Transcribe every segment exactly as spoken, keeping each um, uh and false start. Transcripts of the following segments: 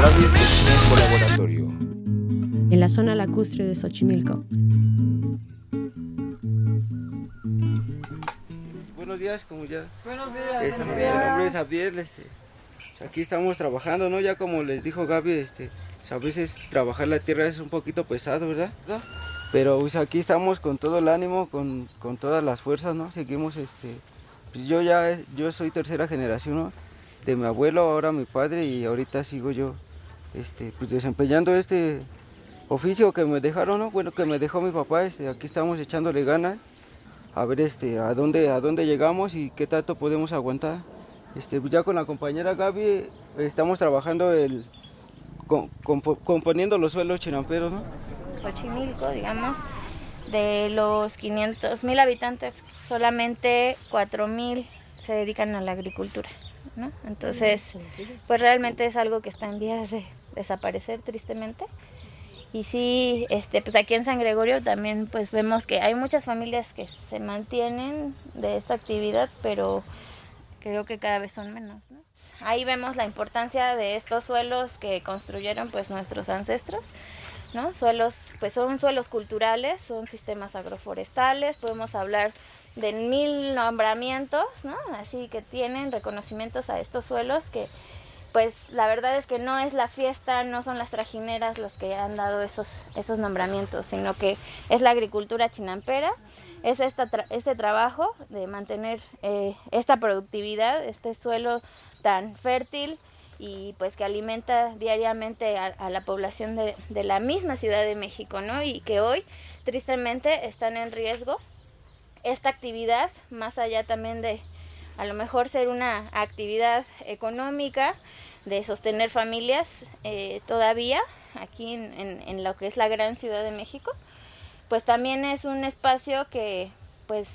Gaby Extensión Colaboratorio. En la zona lacustre de Xochimilco. Buenos días, como ya. Buenos días. Este, buenos mi días. nombre es Abdiel, este, pues aquí estamos trabajando, ¿no? Ya como les dijo Gaby, este, pues a veces trabajar la tierra es un poquito pesado, ¿verdad? ¿verdad? Pero pues aquí estamos con todo el ánimo, con, con todas las fuerzas, ¿no? Seguimos, este, pues yo ya, yo soy tercera generación, ¿no? De mi abuelo, ahora mi padre, y ahorita sigo yo, este, pues desempeñando este oficio que me dejaron, ¿no? Bueno, que me dejó mi papá, este, aquí estamos echándole ganas, a ver, este, a dónde, a dónde llegamos y qué tanto podemos aguantar. Este, pues ya con la compañera Gaby estamos trabajando el, con, compo, componiendo los suelos chinamperos, ¿no? Xochimilco, digamos, de los quinientos mil habitantes, solamente cuatro mil se dedican a la agricultura, ¿no? Entonces, pues realmente es algo que está en vías de desaparecer, tristemente. Y sí, este, pues aquí en San Gregorio también pues vemos que hay muchas familias que se mantienen de esta actividad, pero creo que cada vez son menos, ¿no? Ahí vemos la importancia de estos suelos que construyeron pues nuestros ancestros, ¿no? Suelos, pues son suelos culturales, son sistemas agroforestales, podemos hablar de mil nombramientos, ¿no? Así que tienen reconocimientos a estos suelos que, pues la verdad es que no es la fiesta, no son las trajineras los que han dado esos, esos nombramientos, sino que es la agricultura chinampera, es esta tra- este trabajo de mantener eh, esta productividad, este suelo tan fértil y pues que alimenta diariamente a, a la población de, de la misma Ciudad de México, ¿no? Y que hoy tristemente están en riesgo esta actividad, más allá también de a lo mejor ser una actividad económica, de sostener familias eh, todavía aquí en, en, en lo que es la gran Ciudad de México, pues también es un espacio que pues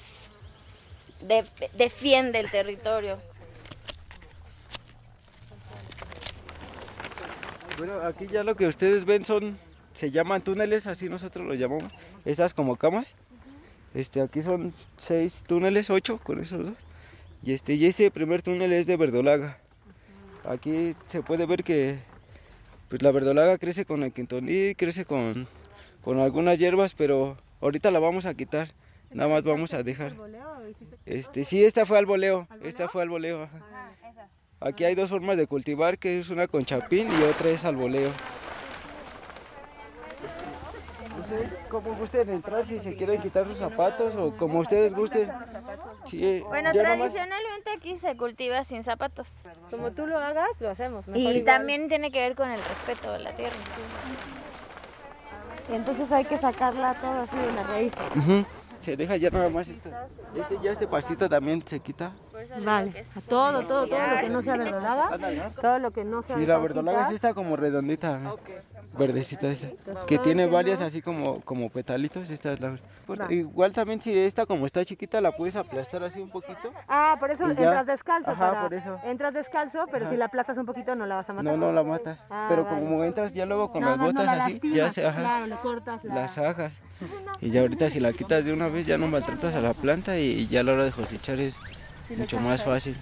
de, defiende el territorio. Bueno, aquí ya lo que ustedes ven son, se llaman túneles, así nosotros los llamamos, estas como camas. Este, aquí son seis túneles, ocho con esos dos. Y este, y este primer túnel es de verdolaga. Aquí se puede ver que pues la verdolaga crece con el quintonil, crece con, con algunas hierbas, pero ahorita la vamos a quitar. Nada más vamos a dejar. Este, sí, esta fue al boleo, esta fue al boleo. Ajá. Aquí hay dos formas de cultivar, que es una con chapín y otra es al boleo. No sé cómo gusten entrar, si se quieren quitar sus zapatos o como ustedes gusten. Sí, Bueno, yo nomás- tradicionalmente aquí se cultiva sin zapatos. Como tú lo hagas, lo hacemos. mejor Y igual. también tiene que ver con el respeto a la tierra. Y entonces hay que sacarla todo así de la raíz. Ujú. Se deja ya nada más esto. Este, ya este pastito también se quita. Vale, a todo, todo, todo lo que no sea verdolaga, Ándale. todo lo que no sea Sí, la esa verdolaga hojita. sí está como redondita, ¿no? Verdecita esa. Que tiene varias así como, como petalitos. Esta es la... Va. Igual también si esta como está chiquita la puedes aplastar así un poquito. Ah, por eso Y ya. entras descalzo. Ajá, para- por eso. Entras descalzo, pero Ajá. si la aplastas un poquito no la vas a matar. No, no la matas. Ah, Pero vale. como entras ya luego con Nada las más no botas la así, lastimas, ya se, ajá, Claro, le cortas la... las ajas. Y ya ahorita si la quitas de una vez ya no maltratas a la planta y ya a la hora de cosechar es mucho más fácil.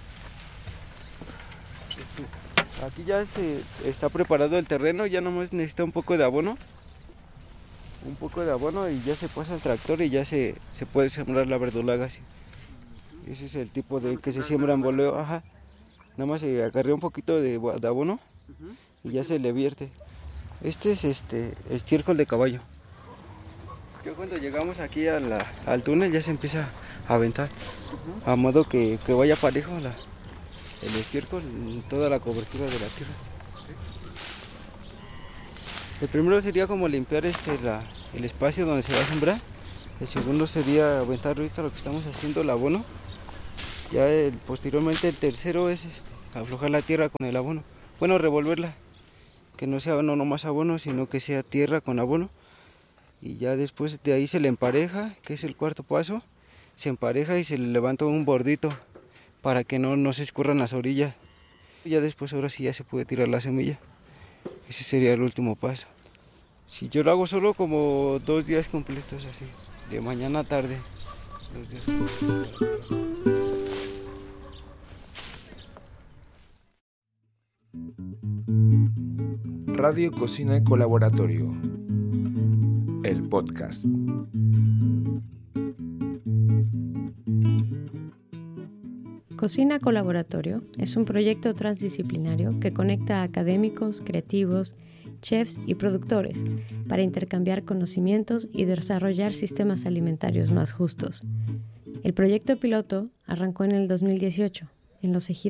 Aquí ya este, está preparado el terreno, ya nomás necesita un poco de abono. Un poco de abono y ya se pasa al tractor y ya se, se puede sembrar la verdolaga así. Ese es el tipo de que se siembra en boleo, ajá. Nada más se acarrea un poquito de, de abono y ya se le vierte. Este es este estiércol de caballo. Ya cuando llegamos aquí a la- al túnel ya se empieza a aventar, a modo que, que vaya parejo la, el estiércol en toda la cobertura de la tierra. El primero sería como limpiar este, la, el espacio donde se va a sembrar. El segundo sería aventar ahorita lo que estamos haciendo, el abono. Ya el, posteriormente el tercero es este, aflojar la tierra con el abono. Bueno, revolverla, que no sea no nomás abono, sino que sea tierra con abono. Y ya después de ahí se le empareja, que es el cuarto paso. Se empareja y se le levanta un bordito para que no, no se escurran las orillas. Y ya después ahora sí ya se puede tirar la semilla. Ese sería el último paso. Si yo lo hago solo como dos días completos así, de mañana a tarde. Dos días completos. Radio Cocina Colaboratorio, el podcast. Cocina Colaboratorio es un proyecto transdisciplinario que conecta a académicos, creativos, chefs y productores para intercambiar conocimientos y desarrollar sistemas alimentarios más justos. El proyecto piloto arrancó en el dos mil dieciocho en los ejidos